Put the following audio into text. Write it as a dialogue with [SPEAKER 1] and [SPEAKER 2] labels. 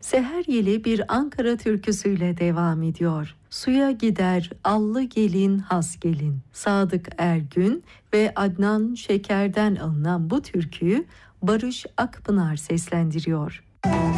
[SPEAKER 1] Seher Yeli bir Ankara türküsüyle devam ediyor. Suya gider allı gelin has gelin. Sadık Ergün ve Adnan Şeker'den alınan bu türküyü Barış Akpınar seslendiriyor.